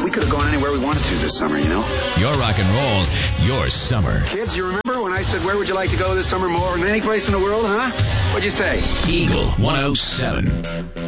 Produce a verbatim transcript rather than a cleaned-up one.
we could have gone anywhere we wanted to this summer, you know? Your rock and roll, your summer. Kids, you remember when I said, where would you like to go this summer more than any place in the world, huh? What'd you say? Eagle one oh seven.